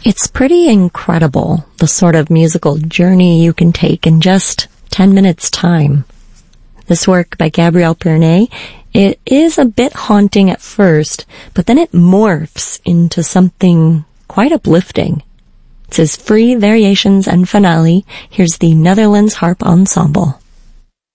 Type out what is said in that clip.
It's pretty incredible, the sort of musical journey you can take in just 10 minutes' time. This work by Gabriel Pernet, it is a bit haunting at first, but then it morphs into something quite uplifting. It's his free variations and finale. Here's the Netherlands Harp Ensemble.